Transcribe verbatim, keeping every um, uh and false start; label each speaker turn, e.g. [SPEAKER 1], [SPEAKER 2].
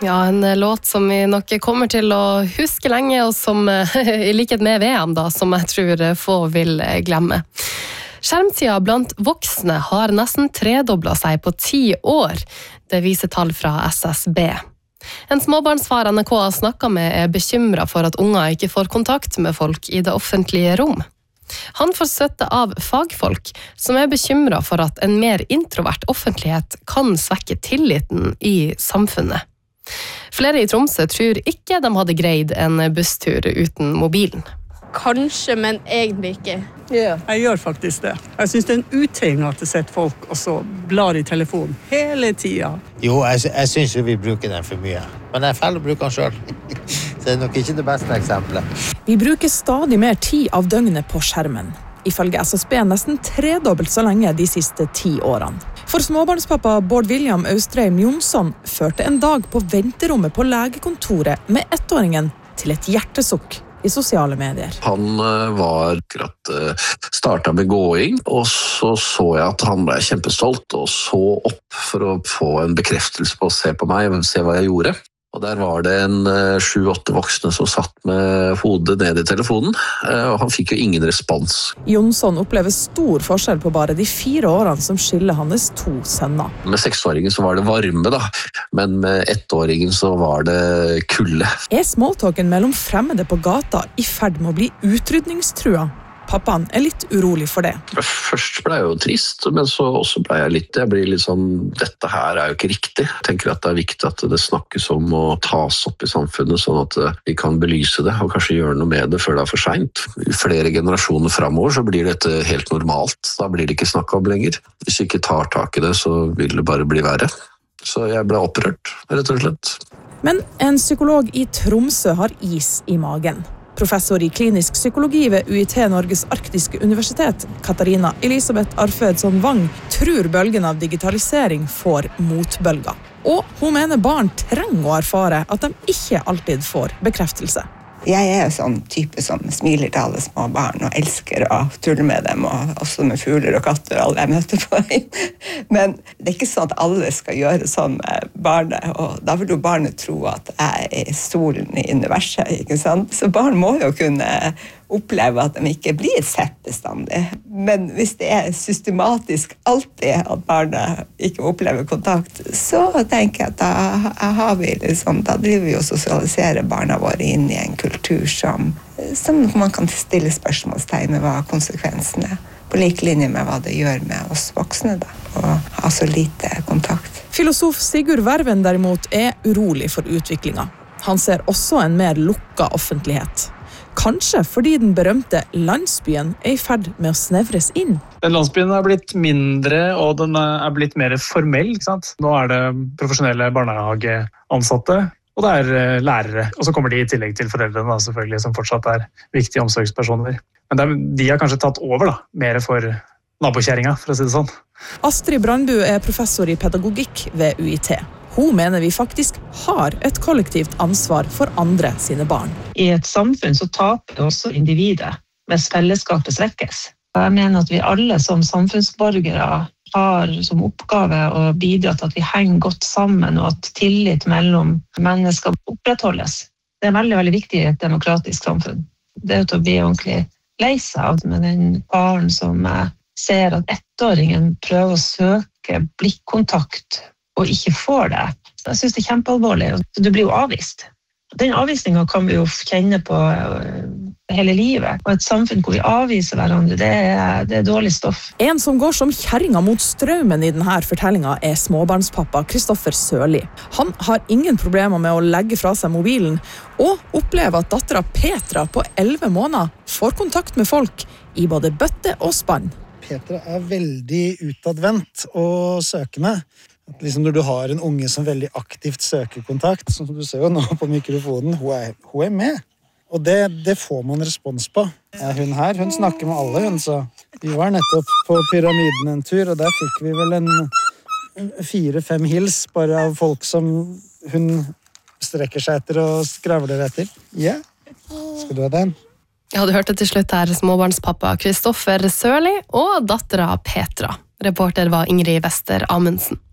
[SPEAKER 1] Ja, en låt som vi nok kommer til å huske lenge, og som i likhet med V M da, som jeg tror få vil glemme. Skjermtida blant voksne har nesten tredoblet seg på ti år. Det viser tall fra S S B. En småbarnsfar N R K har snakket med er bekymret for at unger ikke får kontakt med folk i det offentlige rom. Han får støtte av fagfolk, som er bekymret for at en mer introvert offentlighet kan svekke tilliten i samfunnet. Flere i Tromsø tror ikke de hadde greid en busstur uten mobilen.
[SPEAKER 2] Kanskje, men egentlig ikke.
[SPEAKER 3] Yeah. Jeg gjør faktisk det. Jeg synes det er en uting at det sitter folk og så blar i telefonen hele tiden.
[SPEAKER 4] Jo, jeg, jeg synes jo vi bruker den for mye. Men jeg er ferdig å bruke den selv. Så det er nok ikke det beste eksempelet.
[SPEAKER 5] Vi bruker stadig mer tid av døgnet på skjermen. Ifølge S S B nesten tredobbelt så lenge de siste ti årene. For småbarnspappa Bård William Austrheim Jonsson førte en dag på venterommet på legekontoret med ettåringen til et hjertesukk i sosiale medier.
[SPEAKER 6] Han var akkurat startet med gåing, og så så jeg at han ble kjempestolt og så opp for å få en bekreftelse på å se på meg og se hva jeg gjorde. Og der var det en sju-åtte voksne som satt med hodet ned i telefonen, og han fikk jo ingen respons.
[SPEAKER 5] Jonsson opplever stor forskjell på bare de fire årene som skiller hans to sønner.
[SPEAKER 6] Med seksåringen så var det varme da, men med ettåringen så var det kulde.
[SPEAKER 5] Er smalltalken mellom fremmede på gata i ferd med å bli utrydningstrua? Pappaen er litt urolig for det.
[SPEAKER 6] Først ble jeg jo trist, men så også ble jeg litt, jeg blir litt sånn, dette her er jo ikke riktig. Jeg tenker at det er viktig at det snakkes om å tas opp i samfunnet, sånn at vi kan belyse det, og kanskje gjøre noe med det før det er for sent. I flere generasjoner fremover så blir dette helt normalt, da blir det ikke snakket om lenger. Hvis vi ikke tar tak i det, så vil det bare bli verre. Så jeg ble opprørt, rett og slett.
[SPEAKER 5] Men en psykolog i Tromsø har is i magen. Professor i klinisk psykologi ved U I T Norges arktiske universitet, Katarina Elisabeth Arfødsson Wang, tror bølgen av digitalisering får motbølger. Og hun mener barn trenger å erfare at de ikke alltid får bekreftelse.
[SPEAKER 7] Jeg er jo sånn type som smiler til alle små barn og elsker å tulle med dem, og også med fugler og katter og alle jeg møter på. Men det er ikke sånn at alle skal gjøre sånn med barnet, og da vil jo barnet tro at jeg er solen i universet, ikke sant? Så barn må jo kunne oppleve at de ikke blir sett bestandig. Men hvis det er systematisk alltid at barnet ikke opplever kontakt, så tenker jeg at da har vi liksom, da driver vi og sosialiserer barna våre inn i en kultur som, som man kan stille spørsmålstegn med hva konsekvensen er. På like linje med hva det gjør med oss voksne da, og ha så lite kontakt.
[SPEAKER 5] Filosof Sigurd Verven derimot er urolig for utviklingen. Han ser også en mer lukket offentlighet. Kanskje fordi den berømte landsbyen er i ferd med å snevres inn.
[SPEAKER 8] Den landsbyen er blitt mindre, og den er blitt mer formell, ikke sant? Nå er det profesjonelle barnehageansatte, og det er lærere. Og så kommer de i tillegg til foreldrene, da, selvfølgelig, som fortsatt er viktige omsorgspersoner. Men det er, de har kanskje tatt over da, mer for nabokjæringa, for å si det sånn.
[SPEAKER 5] Astrid Brandbu er professor i pedagogikk ved U I T. Hun mener vi faktisk har et kollektivt ansvar for andre sine barn.
[SPEAKER 9] I et samfunn så taper også individet hvis fellesskapet svekkes. Jeg mener at vi alle som samfunnsborgere har som oppgave å bidra til at vi henger godt sammen, og at tillit mellom mennesker opprettholdes. Det er veldig, veldig viktig i et demokratisk samfunn. Det er jo til å bli ordentlig lei seg av med den faren som ser at ettåringen prøver å søke blikkontakt og ikke får det. Jeg synes det er kjempealvorlig. Du blir jo avvist. Den avvisningen kan vi jo kjenne på hele livet. Og et samfunn hvor vi avviser hverandre, det er, det er dårlig stoff.
[SPEAKER 5] En som går som kjerringa mot strømmen i denne fortellingen er småbarnspappa Kristoffer Sørli. Han har ingen problemer med å legge fra seg mobilen, og opplever at dattera Petra på elleve måneder får kontakt med folk i både bøtte og spann.
[SPEAKER 10] Petra er veldig utadvendt og søkende. At liksom når du har en unge som veldig aktivt søker kontakt, som du ser jo nå på mikrofonen, hun er, hun er med. Og det, det får man respons på. Ja, hun her, hun snakker med alle, hun, så vi var nettopp på Pyramiden en tur, og der fikk vi vel en, en fire-fem hils bare av folk som hun strekker seg etter og skravler etter. Ja, skal du ha den?
[SPEAKER 1] Ja, du hørte til slutt her småbarnspappa Kristoffer Sørli og dattera Petra. Reporter var Ingrid Wester Amundsen.